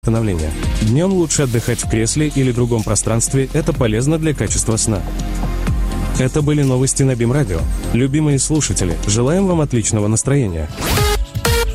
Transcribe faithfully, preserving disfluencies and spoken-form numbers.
Восстановление. Днем лучше отдыхать в кресле или другом пространстве, это полезно для качества сна. Это были новости на БИМ Радио. Любимые слушатели, желаем вам отличного настроения.